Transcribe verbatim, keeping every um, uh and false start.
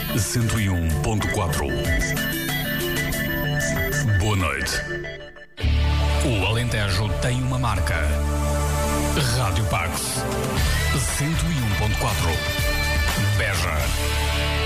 cento e um ponto quatro. Boa noite. O Alentejo tem uma marca. Rádio Pax cento e um ponto quatro. Beja.